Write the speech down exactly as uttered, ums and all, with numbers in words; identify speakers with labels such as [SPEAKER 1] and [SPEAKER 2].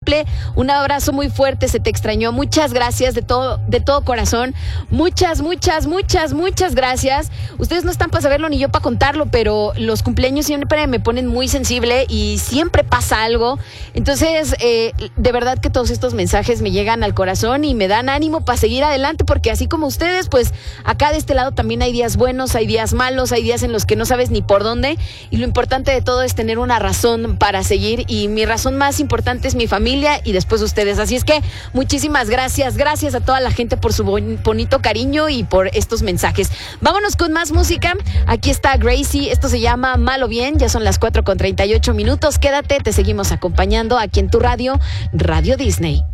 [SPEAKER 1] cumple. Un abrazo muy fuerte, se te extrañó. Muchas gracias de todo, de todo corazón. Muchas, muchas, muchas, muchas gracias. Ustedes no están para saberlo ni yo para contarlo, pero los cumpleaños siempre me ponen muy sensible y siempre pasa algo. Entonces, eh, de verdad que todos estos mensajes me llegan al corazón y me dan ánimo para seguir adelante, porque así como ustedes, pues acá de este lado también hay días buenos, hay días malos, hay días en los que no sabes ni por dónde, y lo importante de todo es tener una razón para seguir, y mi razón más importante es mi familia y después ustedes. Así es que muchísimas gracias, gracias a toda la gente por su bonito cariño y por estos mensajes. Vámonos con más música. Aquí está Gracie, esto se llama Mal o Bien, ya son las cuatro con treinta y ocho minutos. Quédate, te seguimos acompañando aquí en tu radio, Radio Disney.